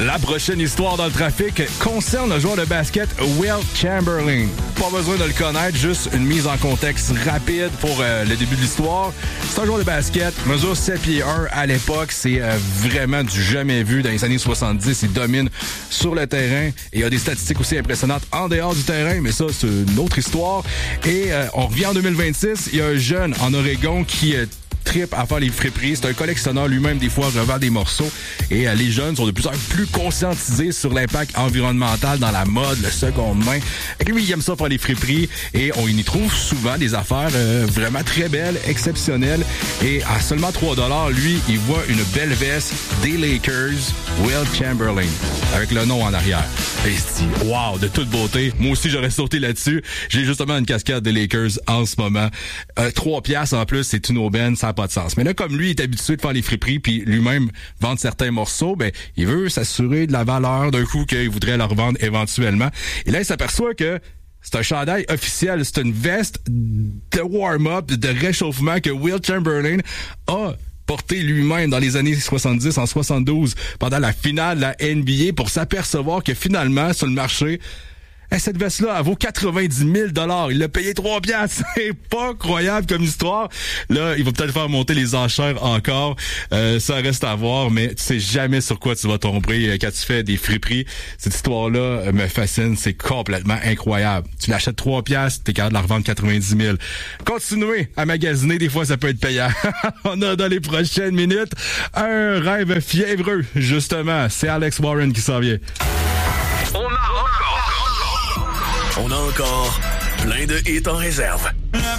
La prochaine histoire dans le trafic concerne le joueur de basket Wilt Chamberlain. Pas besoin de le connaître, juste une mise en contexte rapide pour le début de l'histoire. C'est un joueur de basket, mesure 7 pieds 1 à l'époque. C'est vraiment du jamais vu dans les années 70. Il domine sur le terrain et il a des statistiques aussi impressionnantes en dehors du terrain, mais ça, c'est une autre histoire. Et on revient en 2026. Il y a un jeune en Oregon qui trip à faire les friperies. C'est un collectionneur lui-même, des fois, revend des morceaux. Et les jeunes sont de plus en plus conscientisés sur l'impact environnemental dans la mode, le seconde main. Et lui, il aime ça faire les friperies. Et on y trouve souvent des affaires vraiment très belles, exceptionnelles. Et à seulement 3$, lui, il voit une belle veste des Lakers, Wilt Chamberlain, avec le nom en arrière. Et il se dit, wow, de toute beauté. Moi aussi, j'aurais sauté là-dessus. J'ai justement une casquette des Lakers en ce moment. 3$ en plus, c'est une aubaine, ça n'a pas de sens. Mais là, comme lui, il est habitué de faire les friperies puis lui-même vendre certains morceaux, ben, il veut s'assurer de la valeur d'un coup qu'il voudrait leur vendre éventuellement. Et là, il s'aperçoit que c'est un chandail officiel. C'est une veste de warm-up, de réchauffement que Wilt Chamberlain a porté lui-même dans les années 70, en 72, pendant la finale de la NBA, pour s'apercevoir que finalement, sur le marché, cette veste-là, elle vaut 90 000 $. Il l'a payé 3$. C'est pas croyable comme histoire. Là, il va peut-être faire monter les enchères encore. Ça reste à voir, mais tu sais jamais sur quoi tu vas tomber quand tu fais des friperies. Cette histoire-là me fascine. C'est complètement incroyable. Tu l'achètes 3$, t'es capable de la revendre 90 000. Continuez à magasiner. Des fois, ça peut être payant. On a dans les prochaines minutes un rêve fiévreux, justement. C'est Alex Warren qui s'en vient. On a encore plein de hits en réserve.